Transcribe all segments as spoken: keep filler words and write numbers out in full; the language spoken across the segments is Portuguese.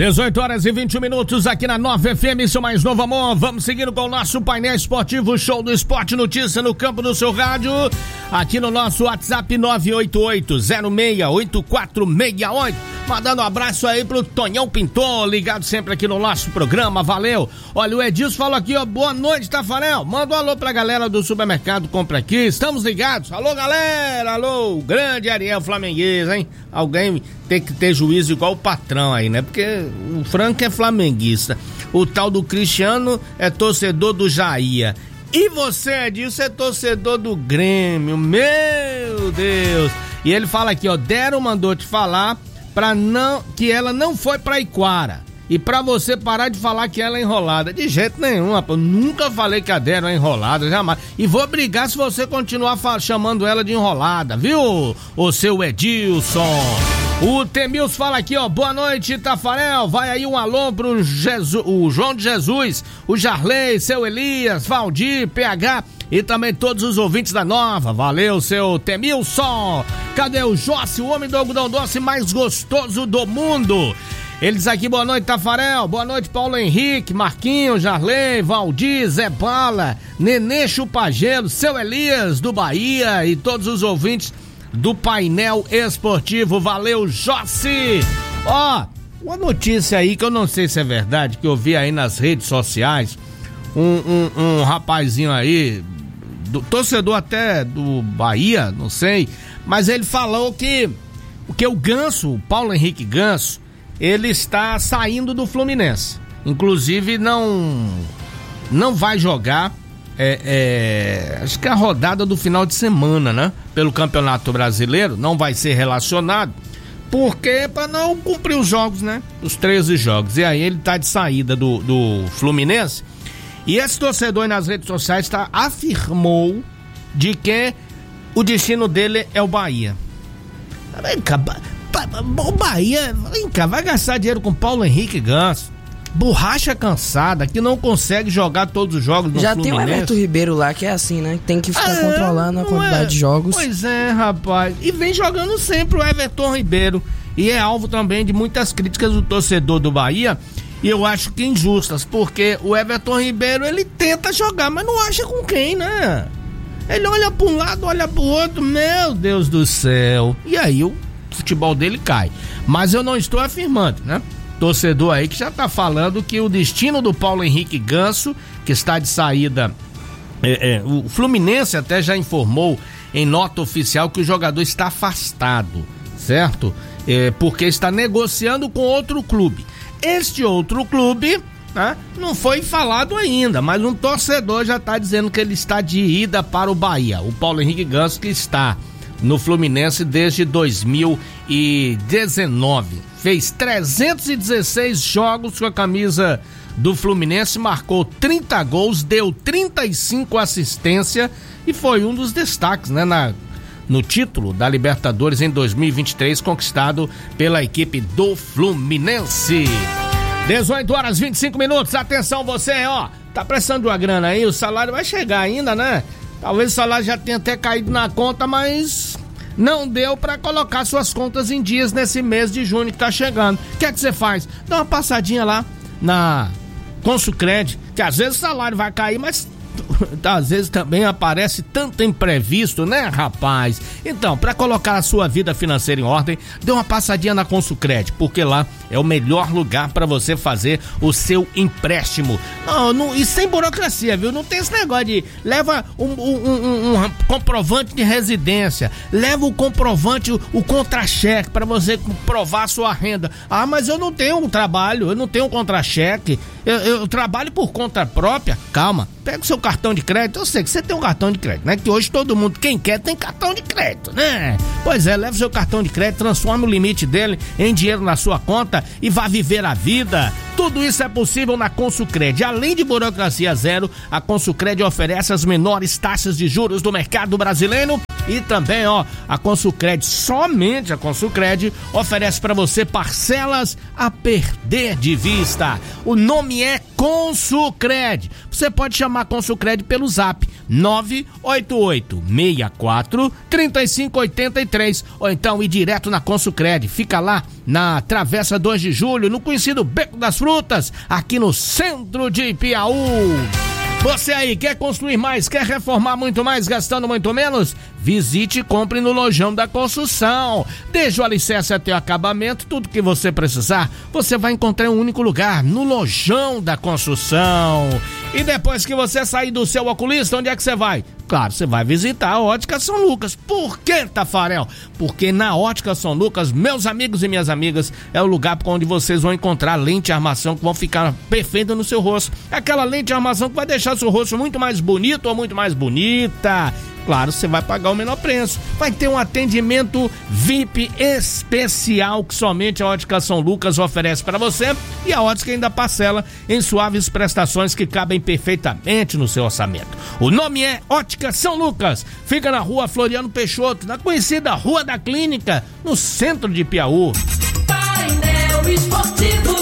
dezoito horas e vinte minutos aqui na nove F M, seu mais novo amor. Vamos seguindo com o nosso painel esportivo, show do esporte, notícia no campo do seu rádio. Aqui no nosso WhatsApp nove oito oito, zero seis oito quatro seis oito. Mandando um abraço aí pro Tonhão Pintor, ligado sempre aqui no nosso programa, valeu. Olha, o Edilson falou aqui, ó, boa noite, Tafarel. Manda um alô pra galera do supermercado Compra Aqui, estamos ligados. Alô, galera, alô, grande Ariel flamenguês, hein? Alguém tem que ter juízo igual o patrão aí, né? Porque o Franco é flamenguista, o tal do Cristiano é torcedor do Jair. E você, Edilson, é torcedor do Grêmio, meu Deus. E ele fala aqui, ó, Dero mandou te falar pra não, que ela não foi pra Iquara. E pra você parar de falar que ela é enrolada. De jeito nenhum, rapaz. Eu nunca falei que a Dero é enrolada, jamais. E vou brigar se você continuar chamando ela de enrolada, viu? O seu Edilson. O Temils fala aqui, ó, boa noite, Tafarel. Vai aí um alô pro Jesus, o João de Jesus, o Jarley, seu Elias, Valdir, P H e também todos os ouvintes da Nova. Valeu, seu Temilson. Cadê o Jossi, o homem do algodão doce mais gostoso do mundo? Eles aqui, boa noite, Tafarel. Boa noite, Paulo Henrique, Marquinhos, Jarley, Valdir, Zé Bala, Nenê Chupagelo, seu Elias do Bahia e todos os ouvintes do painel esportivo. Valeu, Jossi. Ó, uma notícia aí que eu não sei se é verdade, que eu vi aí nas redes sociais, um, um, um rapazinho aí, do, torcedor até do Bahia, não sei, mas ele falou que, que o Ganso, o Paulo Henrique Ganso, ele está saindo do Fluminense. Inclusive não, não vai jogar, é, é, acho que é a rodada do final de semana, né? Pelo Campeonato Brasileiro, não vai ser relacionado, porque para não cumprir os jogos, né? Os treze jogos. E aí ele tá de saída do, do Fluminense. E esse torcedor aí nas redes sociais tá, afirmou de que o destino dele é o Bahia. Vem cá, o Bahia, vem cá, vai gastar dinheiro com Paulo Henrique Ganso, borracha cansada, que não consegue jogar todos os jogos no Já Fluminense. Tem o Everton Ribeiro lá, que é assim, né? Tem que ficar ah, controlando a quantidade é. de jogos. Pois é, rapaz. E vem jogando sempre o Everton Ribeiro. E é alvo também de muitas críticas do torcedor do Bahia. E eu acho que injustas, porque o Everton Ribeiro, ele tenta jogar, mas não acha com quem, né? Ele olha para um lado, olha para o outro, meu Deus do céu. E aí o futebol dele cai. Mas eu não estou afirmando, né? Torcedor aí que já tá falando que o destino do Paulo Henrique Ganso, que está de saída, é, é, o Fluminense até já informou em nota oficial que o jogador está afastado, certo? É, porque está negociando com outro clube. Este outro clube, né, não foi falado ainda, mas um torcedor já está dizendo que ele está de ida para o Bahia. O Paulo Henrique Ganso, que está no Fluminense desde dois mil e dezenove. Fez trezentos e dezesseis jogos com a camisa do Fluminense, marcou trinta gols, deu trinta e cinco assistências e foi um dos destaques, né, na, no título da Libertadores em dois mil e vinte e três, conquistado pela equipe do Fluminense. dezoito horas e vinte e cinco minutos, atenção você, ó, tá precisando de uma grana aí, o salário vai chegar ainda, né? Talvez o salário já tenha até caído na conta, mas não deu pra colocar suas contas em dias nesse mês de junho que tá chegando. O que é que você faz? Dá uma passadinha lá na Consucred, que às vezes o salário vai cair, mas às vezes também aparece tanto imprevisto, né, rapaz? Então, para colocar a sua vida financeira em ordem, dê uma passadinha na Consucred, porque lá é o melhor lugar para você fazer o seu empréstimo. Não, não, e sem burocracia, viu? Não tem esse negócio de leva um, um, um, um comprovante de residência, leva o comprovante, o, o contra-cheque para você provar a sua renda. Ah, mas eu não tenho um trabalho, eu não tenho um contra-cheque, eu, eu trabalho por conta própria. Calma, pega o seu cartão de crédito. Eu sei que você tem um cartão de crédito, né? Que hoje todo mundo, quem quer, tem cartão de crédito, né? Pois é, leva o seu cartão de crédito, transforma o limite dele em dinheiro na sua conta e vá viver a vida. Tudo isso é possível na Consucred. Além de burocracia zero, a Consucred oferece as menores taxas de juros do mercado brasileiro E também, ó, a Consulcred, somente a Consulcred, oferece para você parcelas a perder de vista. O nome é Consulcred. Você pode chamar a Consulcred pelo zap nove oito oito, seis quatro, três cinco oito três ou então ir direto na Consulcred. Fica lá na Travessa dois de Julho, no conhecido Beco das Frutas, aqui no centro de Piauí. Você aí quer construir mais, quer reformar muito mais, gastando muito menos? Visite e compre no Lojão da Construção. Desde o alicerce até o acabamento, tudo que você precisar, você vai encontrar em um único lugar, no Lojão da Construção. E depois que você sair do seu oculista, onde é que você vai? Claro, você vai visitar a Ótica São Lucas. Por que, Tafarel? Porque na Ótica São Lucas, meus amigos e minhas amigas, é o lugar onde vocês vão encontrar lente de armação que vão ficar perfeita no seu rosto. Aquela lente de armação que vai deixar seu rosto muito mais bonito ou muito mais bonita. Claro, você vai pagar o menor preço. Vai ter um atendimento V I P especial que somente a Ótica São Lucas oferece para você. E a Ótica ainda parcela em suaves prestações que cabem perfeitamente no seu orçamento. O nome é Ótica São Lucas. Fica na rua Floriano Peixoto, na conhecida Rua da Clínica, no centro de Piauí. Painel Esportivo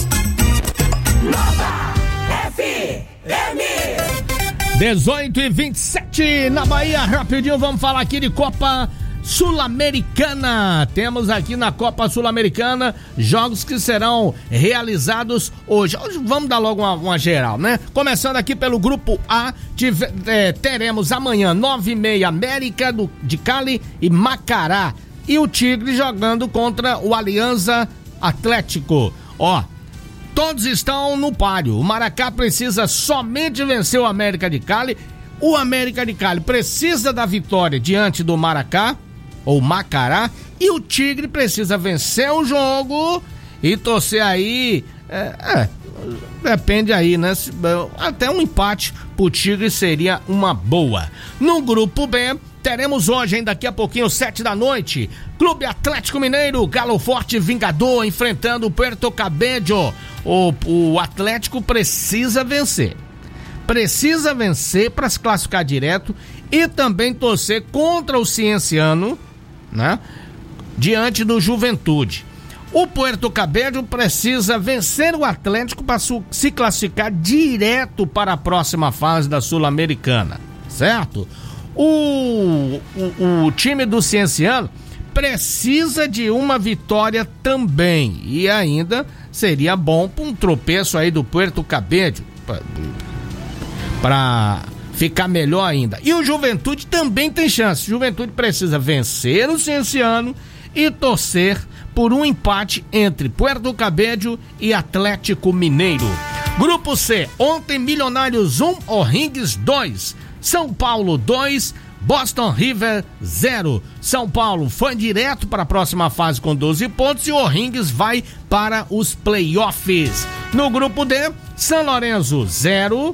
Nova F M. dezoito e vinte e sete na Bahia, rapidinho, vamos falar aqui de Copa Sul-Americana. Temos aqui na Copa Sul-Americana jogos que serão realizados hoje. Vamos dar logo uma, uma geral, né? Começando aqui pelo grupo A, tive, é, teremos amanhã nove e meia América do, de Cali e Macará. E o Tigre jogando contra o Alianza Atlético. Ó, todos estão no páreo. O Maracá precisa somente vencer o América de Cali. O América de Cali precisa da vitória diante do Maracá, ou Macará. E o Tigre precisa vencer o jogo e torcer aí. É, é, depende aí, né? Até um empate pro Tigre seria uma boa. No grupo B, teremos hoje, hein, daqui a pouquinho, sete da noite, Clube Atlético Mineiro, Galo Forte Vingador, enfrentando o Puerto Cabello. O, o Atlético precisa vencer. Precisa vencer para se classificar direto e também torcer contra o Cienciano, né? Diante do Juventude. O Puerto Cabello precisa vencer o Atlético para se classificar direto para a próxima fase da Sul-Americana, certo? O, o, o time do Cienciano precisa de uma vitória também e ainda seria bom para um tropeço aí do Puerto Cabello para ficar melhor ainda. E o Juventude também tem chance. O Juventude precisa vencer o Cienciano e torcer por um empate entre Puerto Cabello e Atlético Mineiro. Grupo C, ontem Milionários um, O'Higgins dois, São Paulo dois, Boston River zero. São Paulo foi direto para a próxima fase com doze pontos e o O'Higgins vai para os playoffs. No grupo D, São Lourenço zero,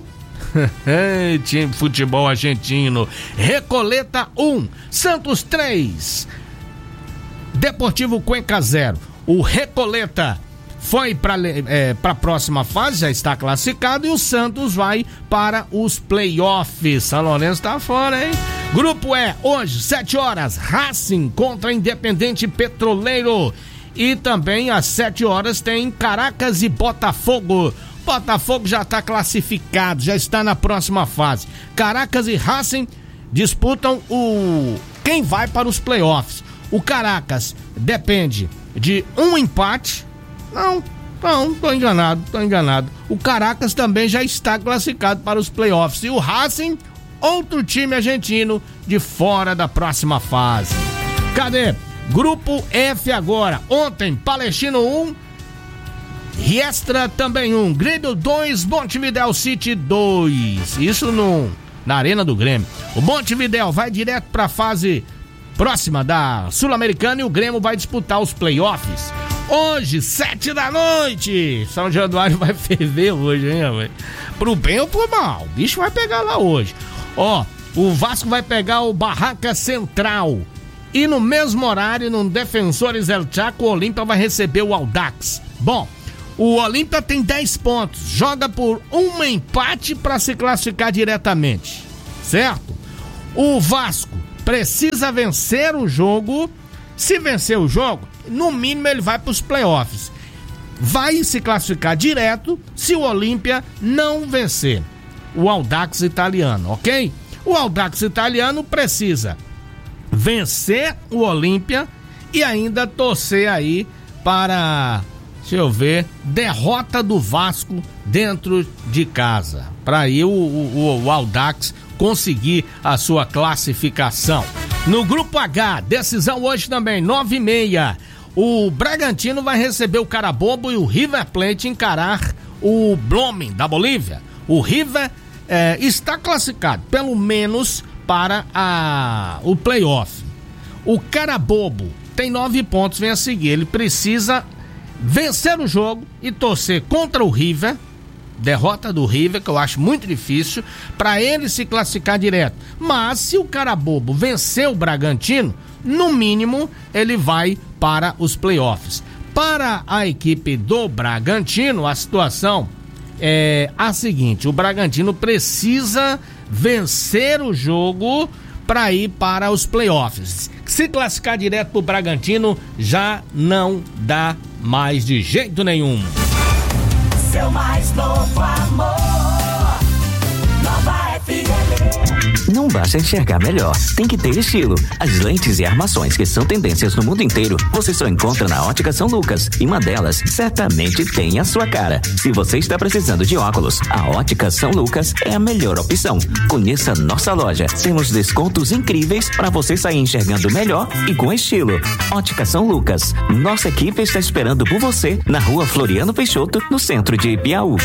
time de futebol argentino, Recoleta um, Santos três, Deportivo Cuenca zero. O Recoleta foi para é, para a próxima fase, já está classificado, e o Santos vai para os playoffs. São Lourenço tá fora, hein? Grupo E, hoje, sete horas, Racing contra Independente Petroleiro. E também às sete horas tem Caracas e Botafogo. Botafogo já está classificado, já está na próxima fase. Caracas e Racing disputam o quem vai para os playoffs. O Caracas depende de um empate. Não, não, tô enganado, tô enganado. O Caracas também já está classificado para os playoffs. E o Racing, outro time argentino de fora da próxima fase. Cadê? Grupo F agora. Ontem, Palestino um, Riestra também um, Grêmio dois, Montevidéu City dois. Isso no, na Arena do Grêmio. O Montevidéu vai direto para a fase próxima da Sul-Americana e o Grêmio vai disputar os playoffs. Hoje, sete da noite. São Januário vai ferver hoje, hein, velho? Pro bem ou pro mal. O bicho vai pegar lá hoje. Ó, o Vasco vai pegar o Barraca Central. E no mesmo horário, no Defensores El Chaco, o Olímpia vai receber o Audax. Bom, o Olímpia tem dez pontos. Joga por um empate para se classificar diretamente. Certo? O Vasco precisa vencer o jogo. Se vencer o jogo, no mínimo ele vai para os playoffs. Vai se classificar direto se o Olímpia não vencer o Audax Italiano, ok? O Audax Italiano precisa vencer o Olímpia e ainda torcer aí para, deixa eu ver, derrota do Vasco dentro de casa, para aí o, o, o Audax conseguir a sua classificação. No grupo H, decisão hoje também, nove e meia. O Bragantino vai receber o Carabobo e o River Plate encarar o Blooming da Bolívia. O River eh, está classificado, pelo menos, para a, o playoff. O Carabobo tem nove pontos, vem a seguir. Ele precisa vencer o jogo e torcer contra o River, derrota do River, que eu acho muito difícil, para ele se classificar direto. Mas se o Carabobo vencer o Bragantino, no mínimo ele vai para os playoffs. Para a equipe do Bragantino, a situação é a seguinte: o Bragantino precisa vencer o jogo para ir para os playoffs. Se classificar direto pro Bragantino já não dá mais de jeito nenhum. Seu mais novo amor, Nova F M. Não basta enxergar melhor, tem que ter estilo. As lentes e armações que são tendências no mundo inteiro, você só encontra na Ótica São Lucas. E uma delas certamente tem a sua cara. Se você está precisando de óculos, a Ótica São Lucas é a melhor opção. Conheça nossa loja. Temos descontos incríveis para você sair enxergando melhor e com estilo. Ótica São Lucas. Nossa equipe está esperando por você na Rua Floriano Peixoto, no centro de Piauí.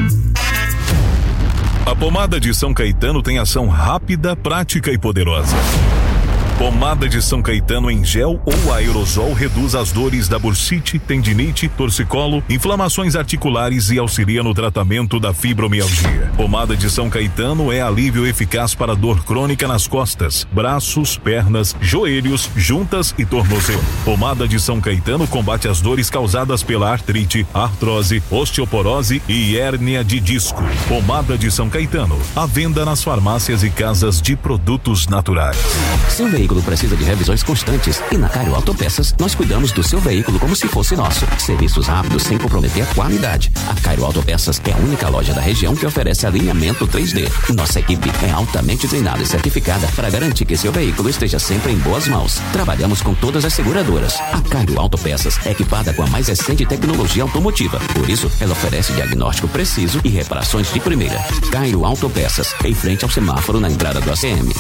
A pomada de São Caetano tem ação rápida, prática e poderosa. Pomada de São Caetano em gel ou aerosol reduz as dores da bursite, tendinite, torcicolo, inflamações articulares e auxilia no tratamento da fibromialgia. Pomada de São Caetano é alívio eficaz para dor crônica nas costas, braços, pernas, joelhos, juntas e tornozelo. Pomada de São Caetano combate as dores causadas pela artrite, artrose, osteoporose e hérnia de disco. Pomada de São Caetano, à venda nas farmácias e casas de produtos naturais. Seu veículo precisa de revisões constantes e na Cairo Autopeças nós cuidamos do seu veículo como se fosse nosso. Serviços rápidos sem comprometer a qualidade. A Cairo Autopeças é a única loja da região que oferece alinhamento três D. Nossa equipe é altamente treinada e certificada para garantir que seu veículo esteja sempre em boas mãos. Trabalhamos com todas as seguradoras. A Cairo Autopeças é equipada com a mais recente tecnologia automotiva. Por isso, ela oferece diagnóstico preciso e reparações de primeira. Cairo Autopeças, em frente ao semáforo na entrada do A C M.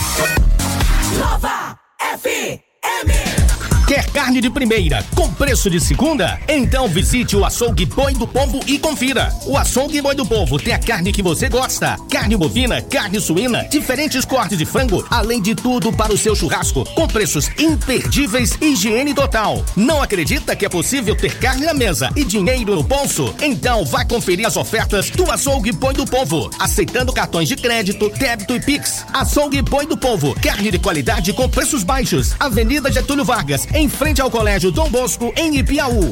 Nova F M. Quer carne de primeira com preço de segunda? Então visite o Açougue Boi do Povo e confira. O Açougue Boi do Povo tem a carne que você gosta: carne bovina, carne suína, diferentes cortes de frango, além de tudo para o seu churrasco, com preços imperdíveis e higiene total. Não acredita que é possível ter carne na mesa e dinheiro no bolso? Então vai conferir as ofertas do Açougue Boi do Povo, aceitando cartões de crédito, débito e Pix. Açougue Boi do Povo, carne de qualidade com preços baixos. Avenida Getúlio Vargas, em frente ao Colégio Dom Bosco, em Ipiaú.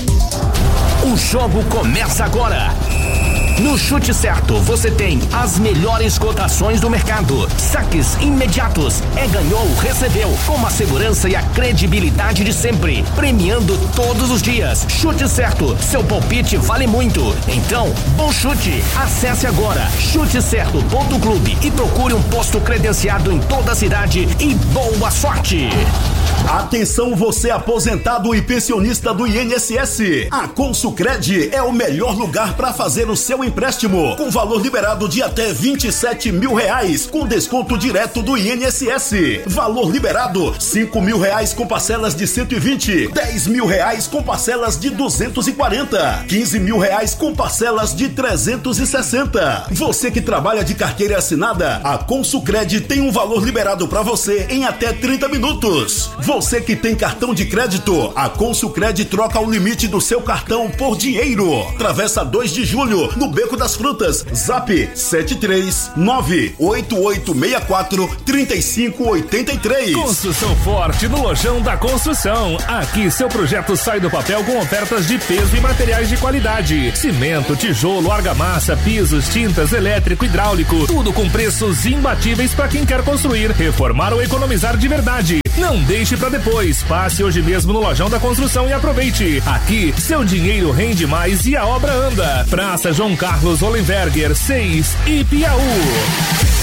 O jogo começa agora. No Chute Certo, você tem as melhores cotações do mercado. Saques imediatos. É ganhou, recebeu. Com a segurança e a credibilidade de sempre. Premiando todos os dias. Chute Certo. Seu palpite vale muito. Então, bom chute. Acesse agora chute certo ponto clube e procure um posto credenciado em toda a cidade e boa sorte. Atenção, você aposentado e pensionista do I N S S. A Consucred é o melhor lugar para fazer o seu empréstimo, com valor liberado de até vinte e sete mil reais, com desconto direto do I N S S. Valor liberado, cinco mil reais com parcelas de cento e vinte, dez mil reais com parcelas de duzentos e quarenta, quinze mil reais com parcelas de trezentos e sessenta. Você que trabalha de carteira assinada, a Consucred tem um valor liberado para você em até trinta minutos. Você que tem cartão de crédito, a Consulcred troca o limite do seu cartão por dinheiro. Travessa dois de julho, no Beco das Frutas. Zap sete três nove oito oito seis quatro três cinco oito três. Construção Forte no Lojão da Construção. Aqui seu projeto sai do papel com ofertas de peso e materiais de qualidade. Cimento, tijolo, argamassa, pisos, tintas, elétrico, hidráulico. Tudo com preços imbatíveis para quem quer construir, reformar ou economizar de verdade. Não deixe para depois. Passe hoje mesmo no Lojão da Construção e aproveite. Aqui, seu dinheiro rende mais e a obra anda. Praça João Carlos Hollenberger, seis, Ipiaú.